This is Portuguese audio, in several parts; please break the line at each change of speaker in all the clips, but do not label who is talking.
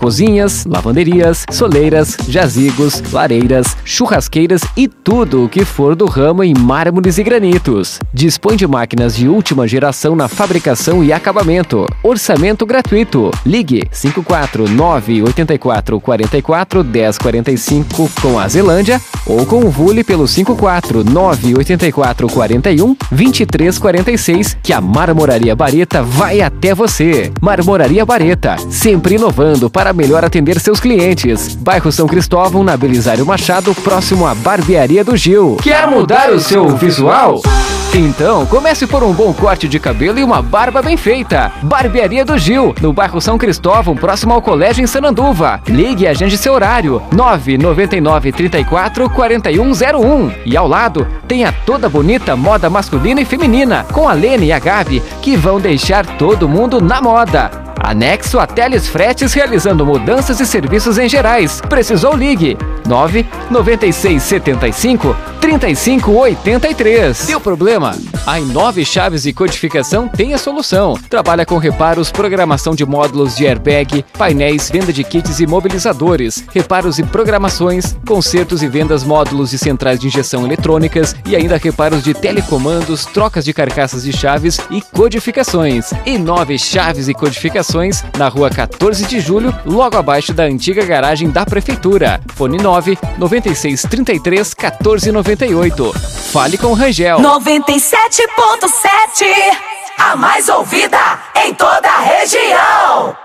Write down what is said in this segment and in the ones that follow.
cozinhas, lavanderias, soleiras, jazigos, lareiras, churrasqueiras e tudo o que for do ramo em mármores e granitos. Dispõe de máquinas de última geração na fabricação e acabamento. Orçamento gratuito. Ligue 54984441045 com a Zelândia ou com o Vule pelo 54984412346 que a Marmoraria Bareta vai até você. Marmoraria Bareta, sempre inovando para melhor atender seus clientes. Bairro São Cristóvão, na Belisário Machado, próximo à Barbearia do Gil. Quer mudar o seu visual? Então, comece por um bom corte de cabelo e uma barba bem feita. Barbearia do Gil, no bairro São Cristóvão, próximo ao colégio em Sananduva. Ligue e agende seu horário, 999344101. E ao lado, tem a toda bonita moda masculina e feminina, com a Lene e a Gabi, que vão deixar todo mundo na moda. Anexo a Teles Fretes, realizando mudanças e serviços em gerais. Precisou, ligue 99675-3583. Deu problema? A Inove Chaves e Codificação tem a solução. Trabalha com reparos, programação de módulos de airbag, painéis, venda de kits e mobilizadores, reparos e programações, consertos e vendas módulos e centrais de injeção eletrônicas e ainda reparos de telecomandos, trocas de carcaças de chaves e codificações. Inove Chaves e Codificações, na rua 14 de julho, logo abaixo da antiga garagem da Prefeitura. Fone 996331498. Fale com Rangel.
97.7, a mais ouvida em toda a região.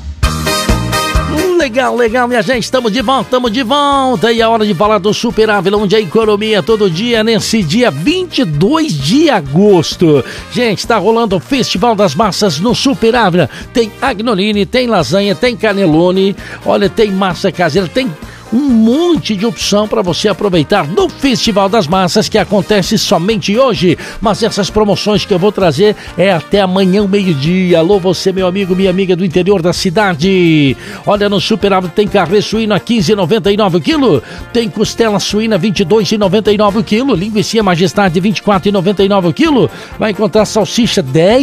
Legal, minha gente, estamos de volta, e é hora de falar do Super Ávila, onde a economia todo dia, nesse dia 22 de agosto. Gente, está rolando o Festival das Massas no Super Ávila. Tem agnoline, tem lasanha, tem canelone, olha, tem massa caseira, tem um monte de opção para você aproveitar no Festival das Massas, que acontece somente hoje, mas essas promoções que eu vou trazer é até amanhã, meio-dia. Alô, você, meu amigo, minha amiga do interior da cidade. Olha, no Super Ávila tem carne suína 15,99 o quilo, tem costela suína 22,99 o quilo, linguiça Majestade 24,99 o quilo, vai encontrar salsicha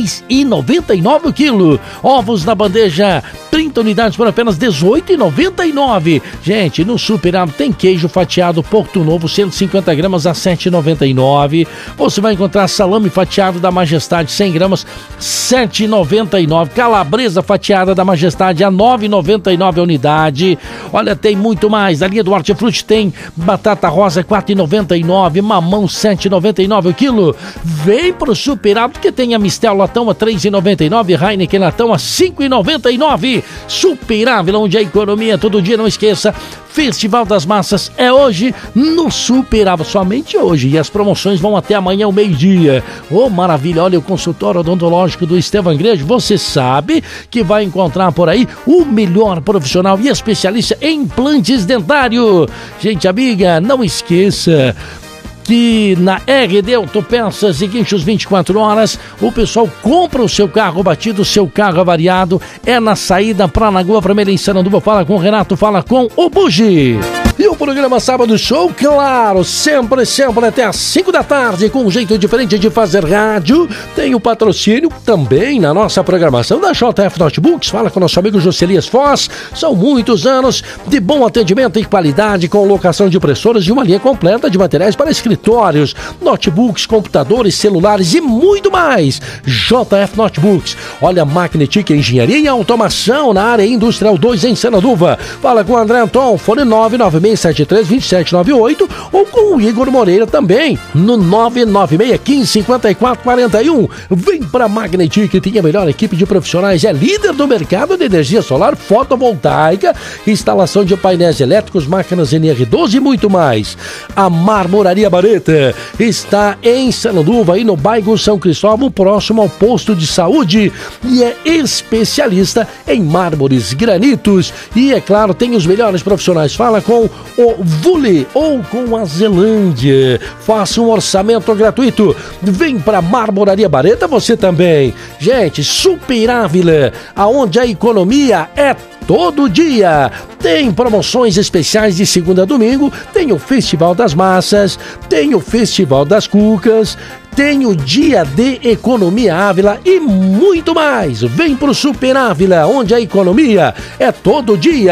10,99 o quilo, ovos na bandeja 30 unidades por apenas 18,99. Gente, no Super Ávila tem queijo fatiado Porto Novo 150 gramas a 7,99. Você vai encontrar salame fatiado da Majestade 100 gramas 7,99. Calabresa fatiada da Majestade a 9,99 a unidade. Olha, tem muito mais. Na linha do Hortifruti tem batata rosa 4,99, mamão 7,99 o quilo. Vem pro Super Ávila que tem a Mistel latão a 3,99, Heineken latão a 5,99. Super Ávila, onde a economia todo dia, não esqueça. Festival das Massas é hoje no Super Ávila, somente hoje, e as promoções vão até amanhã ao meio-dia. Oh, maravilha, olha, o consultório odontológico do Estevão Igreja, você sabe que vai encontrar por aí o melhor profissional e especialista em implantes dentários. Gente amiga, não esqueça que na RD Autopeças e Guinchos 24 horas, o pessoal compra o seu carro batido, o seu carro avariado, é na saída pra Lagoa Vermelha em Sananduva. Fala com o Renato, fala com o Bugi. E o programa Sábado Show, claro, sempre até às 5 da tarde, com um jeito diferente de fazer rádio. Tem o patrocínio também na nossa programação da JF Notebooks. Fala com o nosso amigo Joselias Foz. São muitos anos de bom atendimento e qualidade, com locação de impressoras e uma linha completa de materiais para escritórios, notebooks, computadores, celulares e muito mais. JF Notebooks. Olha, Magnetic Engenharia e Automação na área industrial 2 em Sananduva. Fala com o André Anton, fone 996732798, ou com o Igor Moreira também, no 996155441. Vem pra Magnetic, que tem a melhor equipe de profissionais, é líder do mercado de energia solar fotovoltaica, instalação de painéis elétricos, máquinas NR12 e muito mais. A Marmoraria Bareta está em Sananduva, e no bairro São Cristóvão, próximo ao posto de saúde, e é especialista em mármores, granitos e, é claro, tem os melhores profissionais. Fala com o Vule ou com a Zelândia. Faça um orçamento gratuito. Vem para Marmoraria Bareta você também. Gente, Super Ávila, aonde a economia é todo dia. Tem promoções especiais de segunda a domingo, tem o Festival das Massas, tem o Festival das Cucas, tem o Dia de Economia Ávila e muito mais. Vem pro Super Ávila, onde a economia é todo dia.